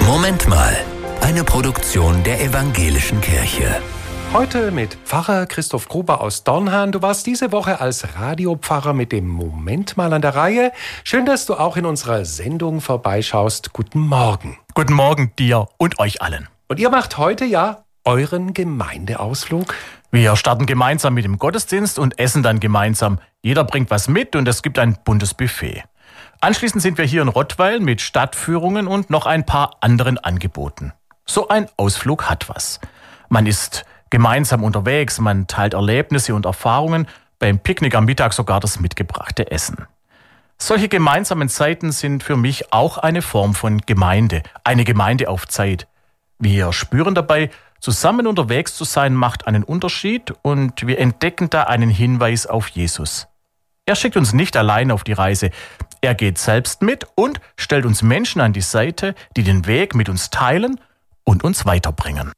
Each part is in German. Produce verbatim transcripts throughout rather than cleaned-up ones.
Moment mal, eine Produktion der Evangelischen Kirche. Heute mit Pfarrer Christoph Gruber aus Dornhahn. Du warst diese Woche als Radiopfarrer mit dem Moment mal an der Reihe. Schön, dass du auch in unserer Sendung vorbeischaust. Guten Morgen. Guten Morgen dir und euch allen. Und ihr macht heute ja euren Gemeindeausflug? Wir starten gemeinsam mit dem Gottesdienst und essen dann gemeinsam. Jeder bringt was mit und es gibt ein buntes Buffet. Anschließend sind wir hier in Rottweil mit Stadtführungen und noch ein paar anderen Angeboten. So ein Ausflug hat was. Man ist gemeinsam unterwegs, man teilt Erlebnisse und Erfahrungen, beim Picknick am Mittag sogar das mitgebrachte Essen. Solche gemeinsamen Zeiten sind für mich auch eine Form von Gemeinde, eine Gemeinde auf Zeit. Wir spüren dabei, zusammen unterwegs zu sein macht einen Unterschied und wir entdecken da einen Hinweis auf Jesus. Er schickt uns nicht allein auf die Reise, er geht selbst mit und stellt uns Menschen an die Seite, die den Weg mit uns teilen und uns weiterbringen.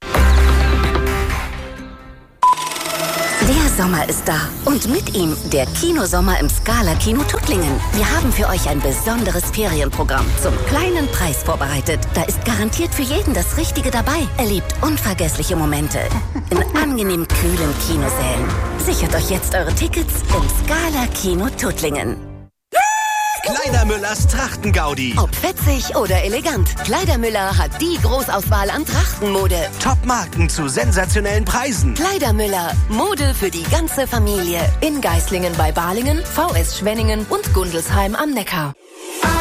Der Sommer ist da und mit ihm der Kinosommer im Scala Kino Tuttlingen. Wir haben für euch ein besonderes Ferienprogramm zum kleinen Preis vorbereitet. Da ist garantiert für jeden das Richtige dabei. Erlebt unvergessliche Momente in angenehm kühlen Kinosälen. Sichert euch jetzt eure Tickets im Scala Kino Tuttlingen. Kleidermüllers Trachtengaudi. Ob fetzig oder elegant, Kleidermüller hat die Großauswahl an Trachtenmode. Top-Marken zu sensationellen Preisen. Kleidermüller, Mode für die ganze Familie. In Geislingen bei Balingen, V S Schwenningen und Gundelsheim am Neckar.